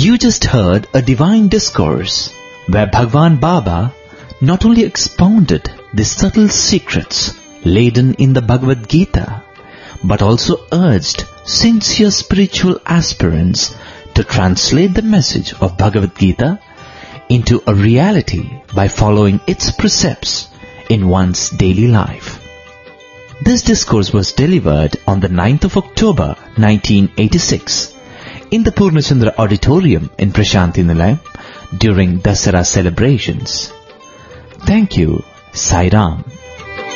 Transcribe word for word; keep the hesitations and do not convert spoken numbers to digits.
You just heard a divine discourse where Bhagwan Baba not only expounded the subtle secrets laden in the Bhagavad Gita, but also urged sincere spiritual aspirants to translate the message of Bhagavad Gita into a reality by following its precepts in one's daily life. This discourse was delivered on the ninth of October nineteen eighty-six in the Purnachandra Auditorium in Prashanti Nilayam during Dasara celebrations. Thank you. Sai Ram.